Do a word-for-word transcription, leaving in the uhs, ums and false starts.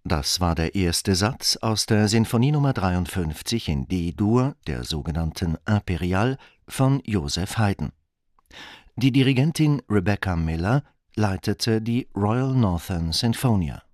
Das war der erste Satz aus der Sinfonie Nummer dreiundfünfzig in D-Dur, der sogenannten Impériale, von Joseph Haydn. Die Dirigentin Rebecca Miller leitete die Royal Northern Sinfonia.